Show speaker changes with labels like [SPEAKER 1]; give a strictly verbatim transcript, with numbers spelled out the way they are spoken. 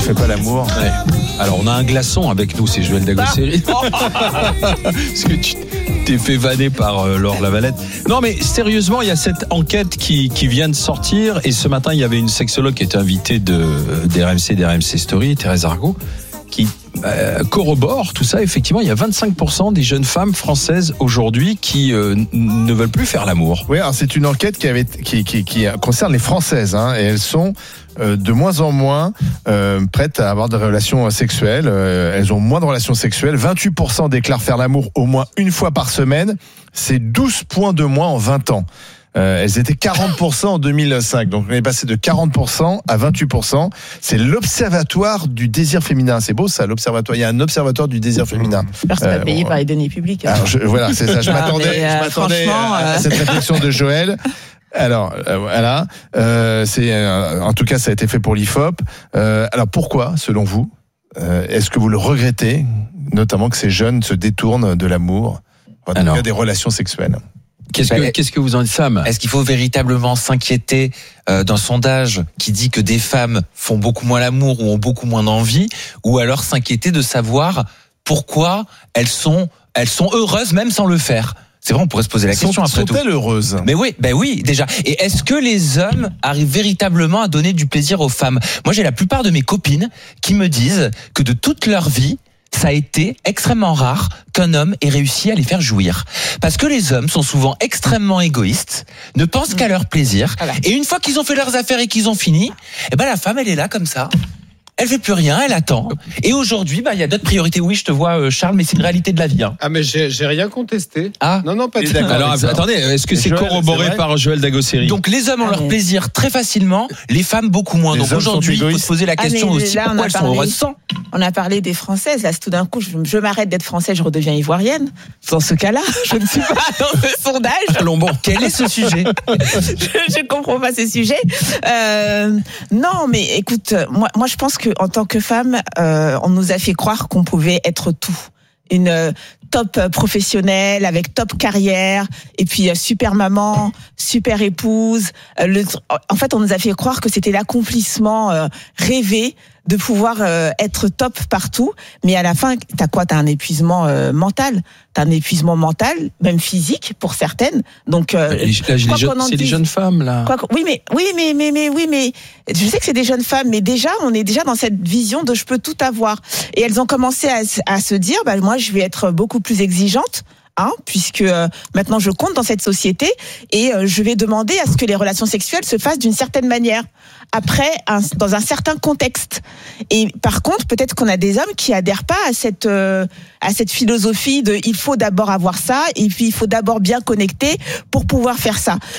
[SPEAKER 1] fait pas l'amour.
[SPEAKER 2] Ouais. Alors on a un glaçon avec nous, c'est Joël Dagosseri. Parce que tu t'es fait vanner par euh, Laure Lavalette. Non mais sérieusement, il y a cette enquête qui, qui vient de sortir et ce matin il y avait une sexologue qui était invitée de, d'R M C, d'R M C Story, Thérèse Argot, qui euh, corrobore tout ça. Effectivement, il y a vingt-cinq pour cent des jeunes femmes françaises aujourd'hui qui euh, n- ne veulent plus faire l'amour.
[SPEAKER 1] Oui, alors c'est une enquête qui, avait, qui, qui, qui concerne les Françaises, hein, et elles sont euh, de moins en moins euh, prêtes à avoir des relations sexuelles. Euh, elles ont moins de relations sexuelles. vingt-huit pour cent déclarent faire l'amour au moins une fois par semaine. C'est douze points de moins en vingt ans. Euh, elles étaient quarante pour cent en deux mille cinq, donc on est passé de quarante pour cent à vingt-huit pour cent. C'est l'observatoire du désir féminin. C'est beau ça, l'observatoire. Il y a un observatoire du désir féminin.
[SPEAKER 3] J'espère que c'est
[SPEAKER 1] Euh,
[SPEAKER 3] pas payé
[SPEAKER 1] bon,
[SPEAKER 3] par les deniers publics.
[SPEAKER 1] Alors je, voilà, c'est ça. Je
[SPEAKER 3] Ah,
[SPEAKER 1] m'attendais,
[SPEAKER 3] mais, euh,
[SPEAKER 1] je m'attendais
[SPEAKER 3] franchement,
[SPEAKER 1] à, à
[SPEAKER 3] euh...
[SPEAKER 1] cette réflexion de Joël. Alors euh, voilà, euh, c'est euh, en tout cas ça a été fait pour l'I F O P. Euh, alors pourquoi, selon vous, euh, est-ce que vous le regrettez, notamment que ces jeunes se détournent de l'amour, en tout
[SPEAKER 2] Alors.
[SPEAKER 1] cas des relations sexuelles?
[SPEAKER 2] Qu'est-ce que,
[SPEAKER 4] Ben,
[SPEAKER 2] qu'est-ce que vous en dites, Sam ?
[SPEAKER 4] Est-ce qu'il faut véritablement s'inquiéter euh, d'un sondage qui dit que des femmes font beaucoup moins l'amour ou ont beaucoup moins d'envie, ou alors s'inquiéter de savoir pourquoi elles sont elles sont heureuses même sans le faire? C'est vrai, on pourrait se poser la question
[SPEAKER 1] Sont,
[SPEAKER 4] après tout.
[SPEAKER 1] sont-elles heureuses?
[SPEAKER 4] Mais oui, ben oui, déjà. Et est-ce que les hommes arrivent véritablement à donner du plaisir aux femmes? Moi, j'ai la plupart de mes copines qui me disent que de toute leur vie, ça a été extrêmement rare qu'un homme ait réussi à les faire jouir. Parce que les hommes sont souvent extrêmement égoïstes, ne pensent qu'à leur plaisir.
[SPEAKER 3] Voilà.
[SPEAKER 4] Et une fois qu'ils ont fait leurs affaires et qu'ils ont fini, eh ben la femme, elle est là comme ça. Elle fait plus rien, elle attend. Et aujourd'hui, bah, il y a d'autres priorités. Oui, je te vois, euh, Charles, mais c'est une réalité de la vie. Hein.
[SPEAKER 5] Ah mais j'ai, j'ai rien contesté.
[SPEAKER 4] Ah.
[SPEAKER 5] Non, non, pas de
[SPEAKER 1] d'accord.
[SPEAKER 2] Alors
[SPEAKER 1] avec ça.
[SPEAKER 2] attendez, est-ce que c'est
[SPEAKER 1] Joël,
[SPEAKER 2] corroboré
[SPEAKER 1] c'est vrai
[SPEAKER 2] par Joël Dagosseri ?
[SPEAKER 4] Donc les hommes ont
[SPEAKER 3] Ah,
[SPEAKER 4] leur
[SPEAKER 3] mais-
[SPEAKER 4] plaisir très facilement, les femmes beaucoup moins.
[SPEAKER 1] Les
[SPEAKER 4] Donc
[SPEAKER 1] hommes sont
[SPEAKER 4] aujourd'hui, il faut
[SPEAKER 1] égoïstes.
[SPEAKER 4] se poser la
[SPEAKER 3] Ah,
[SPEAKER 4] question
[SPEAKER 3] mais
[SPEAKER 4] aussi
[SPEAKER 3] là, on
[SPEAKER 4] pourquoi
[SPEAKER 3] a
[SPEAKER 4] elles sont
[SPEAKER 3] parlé-
[SPEAKER 4] heureuses sans.
[SPEAKER 3] On a parlé des Françaises, là, tout d'un coup, je, je m'arrête d'être Française, je redeviens ivoirienne. Dans ce cas-là, je ne suis pas dans le sondage.
[SPEAKER 4] Bon, quel est ce sujet?
[SPEAKER 3] je ne comprends pas ces sujets. Euh, non, mais écoute, moi, moi, je pense que en tant que femme, euh, on nous a fait croire qu'on pouvait être tout. Une euh, top professionnelle avec top carrière et puis euh, super maman, super épouse. Euh, le, en fait, on nous a fait croire que c'était l'accomplissement euh, rêvé de pouvoir euh, être top partout, mais à la fin, t'as quoi? T'as un épuisement euh, mental, t'as un épuisement mental, même physique pour certaines. Donc, euh,
[SPEAKER 2] Les- là, les
[SPEAKER 3] quoi
[SPEAKER 2] jeunes-
[SPEAKER 3] qu'on en
[SPEAKER 2] c'est les
[SPEAKER 3] dise.
[SPEAKER 2] jeunes femmes là.
[SPEAKER 3] Quoi que- oui, mais oui, mais mais mais oui, mais je sais que c'est des jeunes femmes, mais déjà, on est déjà dans cette vision de je peux tout avoir. Et elles ont commencé à, s- à se dire, bah moi, je vais être beaucoup plus exigeante. Hein, puisque euh, maintenant je compte dans cette société et euh, je vais demander à ce que les relations sexuelles se fassent d'une certaine manière, après un, dans un certain contexte. Et par contre, peut-être qu'on a des hommes qui adhèrent pas à cette euh, à cette philosophie de il faut d'abord avoir ça et puis il faut d'abord bien connecter pour pouvoir faire ça.